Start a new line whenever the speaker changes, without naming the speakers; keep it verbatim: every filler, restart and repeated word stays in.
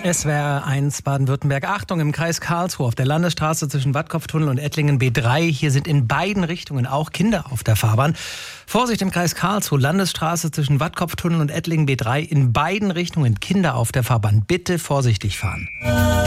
S W R eins Baden-Württemberg. Achtung, im Kreis Karlsruhe auf der Landesstraße zwischen Wattkopftunnel und Ettlingen B drei. Hier sind in beiden Richtungen auch Kinder auf der Fahrbahn. Vorsicht im Kreis Karlsruhe, Landesstraße zwischen Wattkopftunnel und Ettlingen B drei. In beiden Richtungen Kinder auf der Fahrbahn. Bitte vorsichtig fahren.